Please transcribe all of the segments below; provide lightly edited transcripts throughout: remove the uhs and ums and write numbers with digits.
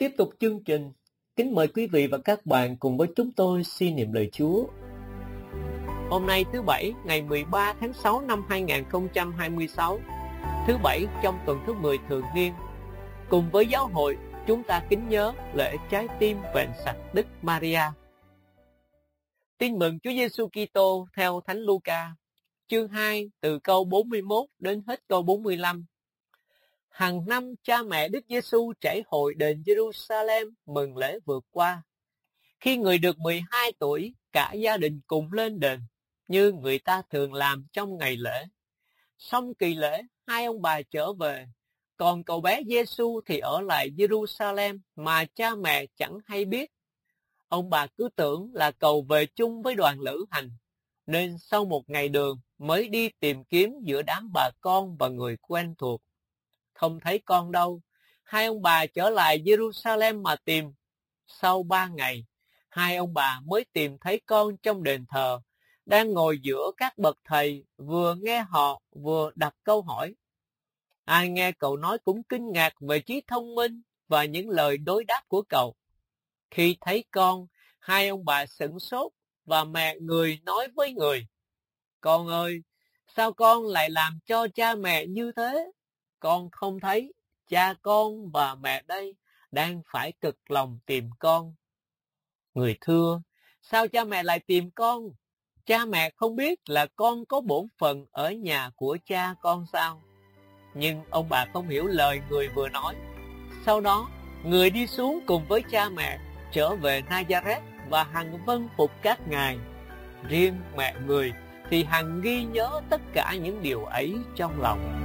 Tiếp tục chương trình, kính mời quý vị và các bạn cùng với chúng tôi suy niệm lời Chúa. Hôm nay thứ Bảy, ngày 13 tháng 6 năm 2026, thứ Bảy trong tuần thứ 10 thường niên. Cùng với giáo hội, chúng ta kính nhớ lễ trái tim vẹn sạch Đức Maria. Tin mừng Chúa Giêsu Kitô theo Thánh Luca, chương 2 từ câu 41 đến hết câu 45. Hàng năm cha mẹ Đức Giêsu trảy hội đền Jerusalem mừng lễ vượt qua. Khi người được 12 tuổi, cả gia đình cùng lên đền, như người ta thường làm trong ngày lễ. Xong kỳ lễ, hai ông bà trở về, còn cậu bé Giêsu thì ở lại Jerusalem mà cha mẹ chẳng hay biết. Ông bà cứ tưởng là cậu về chung với đoàn lữ hành, nên sau một ngày đường mới đi tìm kiếm giữa đám bà con và người quen thuộc. Không thấy con đâu, hai ông bà trở lại Jerusalem mà tìm. Sau 3 ngày, hai ông bà mới tìm thấy con trong đền thờ, đang ngồi giữa các bậc thầy, vừa nghe họ vừa đặt câu hỏi. Ai nghe cậu nói cũng kinh ngạc về trí thông minh và những lời đối đáp của cậu. Khi thấy con, hai ông bà sửng sốt và mẹ người nói với người: Con ơi, sao con lại làm cho cha mẹ như thế? Con không thấy cha con và mẹ đây đang phải cực lòng tìm con. Người thưa: Sao cha mẹ lại tìm con? Cha mẹ không biết là con có bổn phận ở nhà của cha con sao? Nhưng ông bà không hiểu lời người vừa nói. Sau đó, người đi xuống cùng với cha mẹ, trở về Nazareth và hằng vâng phục các ngài. Riêng mẹ người thì hằng ghi nhớ tất cả những điều ấy trong lòng.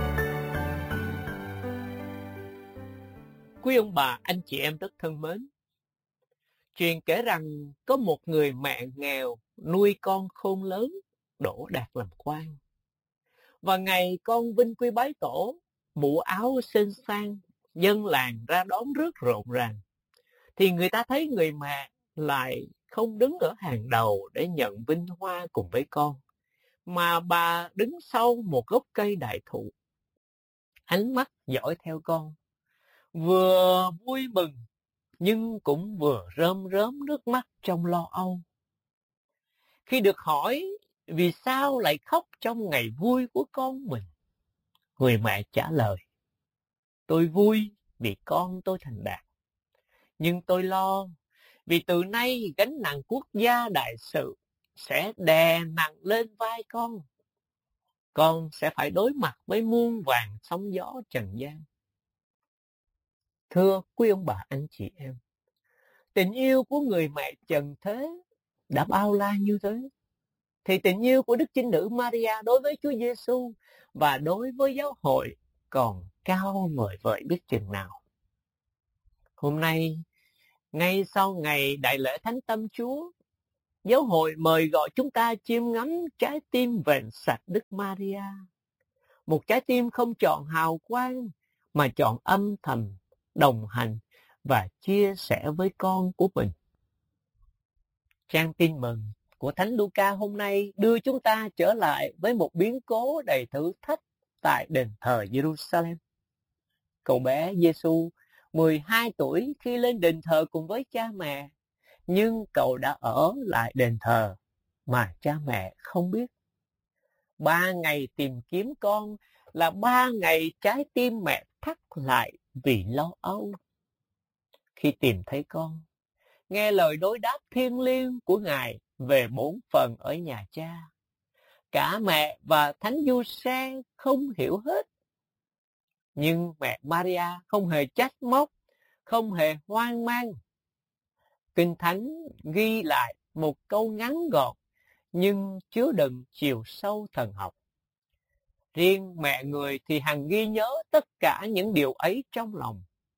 Quý ông bà, anh chị em rất thân mến, truyền kể rằng có một người mẹ nghèo nuôi con khôn lớn, đỗ đạt làm quan. Và ngày con vinh quy bái tổ, mũ áo xinh xang, dân làng ra đón rất rộn ràng, thì người ta thấy người mẹ lại không đứng ở hàng đầu để nhận vinh hoa cùng với con, mà bà đứng sau một gốc cây đại thụ, ánh mắt dõi theo con, vừa vui mừng nhưng cũng vừa rơm rớm nước mắt trong lo âu. Khi được hỏi vì sao lại khóc trong ngày vui của con mình, người mẹ trả lời: Tôi vui vì con tôi thành đạt, nhưng tôi lo vì từ nay gánh nặng quốc gia đại sự sẽ đè nặng lên vai con. Con sẽ phải đối mặt với muôn vàn sóng gió trần gian. Thưa quý ông bà, anh chị em, tình yêu của người mẹ trần thế đã bao la như thế, thì tình yêu của Đức Chinh Nữ Maria đối với Chúa Giêsu và đối với giáo hội còn cao vời vợi biết chừng nào. Hôm nay, ngay sau ngày đại lễ Thánh Tâm Chúa, giáo hội mời gọi chúng ta chiêm ngắm trái tim vẹn sạch Đức Maria. Một trái tim không chọn hào quang, mà chọn âm thầm, đồng hành và chia sẻ với con của mình. Trang tin mừng của Thánh Luca hôm nay đưa chúng ta trở lại với một biến cố đầy thử thách tại đền thờ Jerusalem. Cậu bé Giêsu 12 tuổi khi lên đền thờ cùng với cha mẹ, nhưng cậu đã ở lại đền thờ mà cha mẹ không biết. 3 ngày tìm kiếm con là 3 ngày trái tim mẹ thắt lại vì lo âu. Khi tìm thấy con, nghe lời đối đáp thiêng liêng của Ngài về bổn phận ở nhà cha, cả mẹ và Thánh Giuse không hiểu hết. Nhưng mẹ Maria không hề trách móc, không hề hoang mang. Kinh Thánh ghi lại một câu ngắn gọn nhưng chứa đựng chiều sâu thần học. Riêng mẹ người thì hằng ghi nhớ tất cả những điều ấy trong lòng.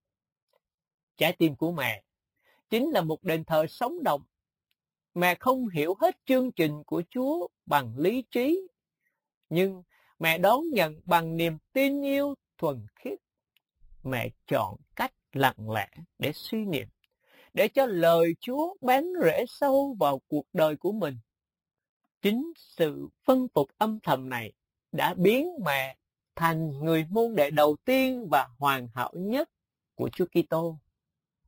Trái tim của mẹ chính là một đền thờ sống động. Mẹ không hiểu hết chương trình của Chúa bằng lý trí, nhưng mẹ đón nhận bằng niềm tin yêu thuần khiết. Mẹ chọn cách lặng lẽ để suy niệm, để cho lời Chúa bén rễ sâu vào cuộc đời của mình. Chính sự phân phục âm thầm này đã biến mẹ thành người môn đệ đầu tiên và hoàn hảo nhất của Chúa Kitô.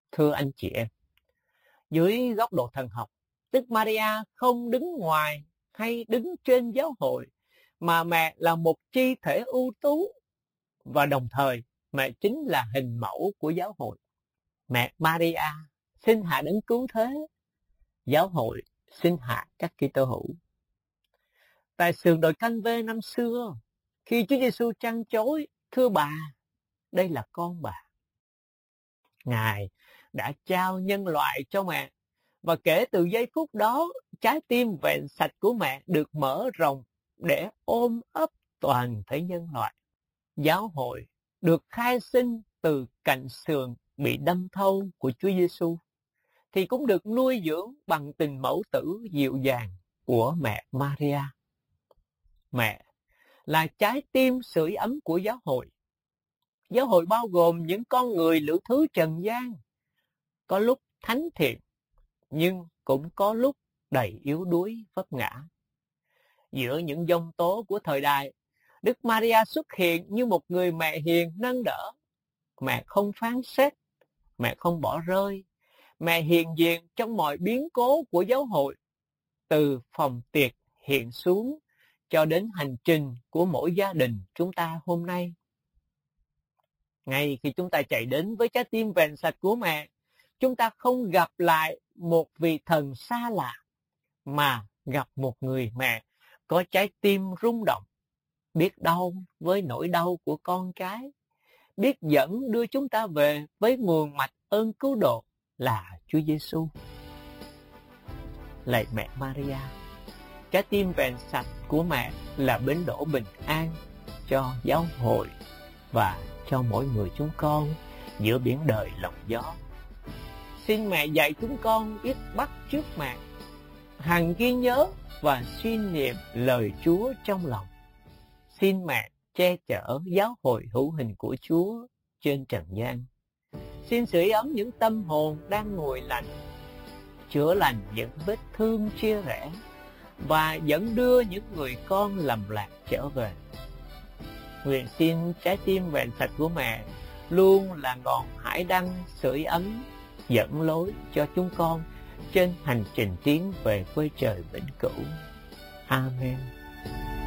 Thưa anh chị em, dưới góc độ thần học, Đức Maria không đứng ngoài hay đứng trên giáo hội, mà mẹ là một chi thể ưu tú, và đồng thời mẹ chính là hình mẫu của giáo hội. Mẹ Maria sinh hạ đấng cứu thế, giáo hội sinh hạ các Kitô hữu. Tại sườn đồi Canh Vê năm xưa, khi Chúa Giêsu trăn trối, thưa bà, đây là con bà. Ngài đã trao nhân loại cho mẹ, và kể từ giây phút đó, trái tim vẹn sạch của mẹ được mở rộng để ôm ấp toàn thể nhân loại. Giáo hội được khai sinh từ cạnh sườn bị đâm thâu của Chúa Giêsu, thì cũng được nuôi dưỡng bằng tình mẫu tử dịu dàng của mẹ Maria. Mẹ là trái tim sưởi ấm của giáo hội. Giáo hội bao gồm những con người lữ thứ trần gian, có lúc thánh thiện, nhưng cũng có lúc đầy yếu đuối vấp ngã. Giữa những giông tố của thời đại, Đức Maria xuất hiện như một người mẹ hiền nâng đỡ. Mẹ không phán xét, mẹ không bỏ rơi, mẹ hiện diện trong mọi biến cố của giáo hội, từ phòng tiệc hiện xuống cho đến hành trình của mỗi gia đình chúng ta hôm nay. Ngay khi chúng ta chạy đến với trái tim vẹn sạch của mẹ, chúng ta không gặp lại một vị thần xa lạ, mà gặp một người mẹ có trái tim rung động, biết đau với nỗi đau của con cái, biết dẫn đưa chúng ta về với nguồn mạch ơn cứu độ là Chúa Giêsu. Lạy mẹ Maria, trái tim vẹn sạch của mẹ là bến đỗ bình an cho giáo hội và cho mỗi người chúng con giữa biển đời lộng gió. Xin mẹ dạy chúng con biết bắt chước mẹ, hằng ghi nhớ và suy niệm lời Chúa trong lòng. Xin mẹ che chở giáo hội hữu hình của Chúa trên trần gian. Xin sưởi ấm những tâm hồn đang nguội lạnh, chữa lành những vết thương chia rẽ, và dẫn đưa những người con lầm lạc trở về. Nguyện xin trái tim vẹn sạch của mẹ luôn là ngọn hải đăng sưởi ấm, dẫn lối cho chúng con trên hành trình tiến về quê trời vĩnh cửu. Amen.